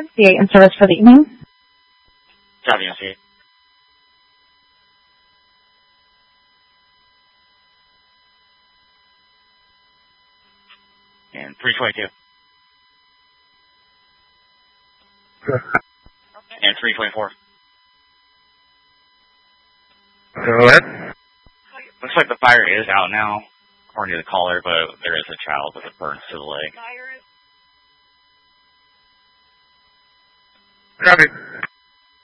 CA in service for the evening. Copy, I'll see you. And 322. And 324. Go ahead. Looks like the fire is out now, according to the caller, but there is a child with a burns to the leg. Copy.